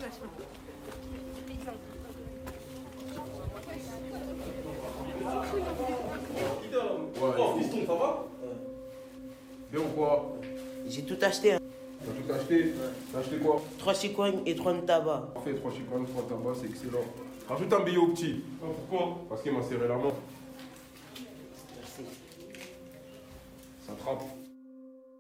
Ouais, oh, fiston, ça va? Bien ou quoi? J'ai tout acheté. Hein. T'as tout acheté? Ouais. T'as acheté quoi? 3 chicognes et 3 de tabac. Parfait, 3 chicognes, 3 tabac, c'est excellent. Rajoute un billet au petit. Oh, pourquoi? Parce qu'il m'a serré la main. Merci. Ça trappe.